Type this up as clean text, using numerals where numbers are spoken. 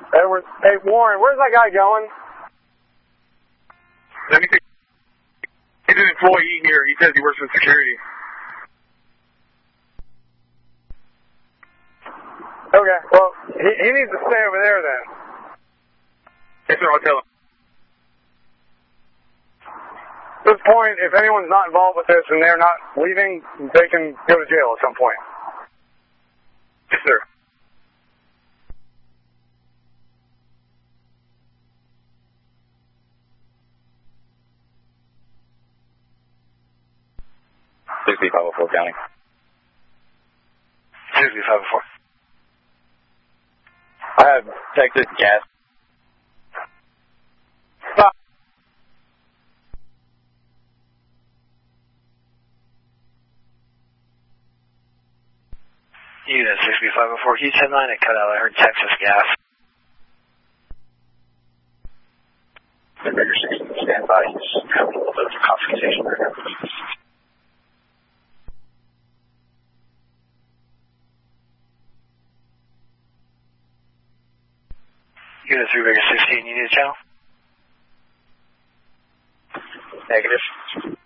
Edward. Hey, Warren, where's that guy going? Let me see. He's an employee here. He says he works in security. Okay, well, he needs to stay over there then. Yes, sir, I'll tell him. At this point, if anyone's not involved with this and they're not leaving, they can go to jail at some point. Yes, sir. $6504 County. 6504. I have Texas gas. Stop. Unit 6504, can you 10-9 it cut out? I heard Texas gas. Number 16, stand by. He's having a little bit of a confrontation right now. Unit 3 Vegas 16, you need a channel? Negative.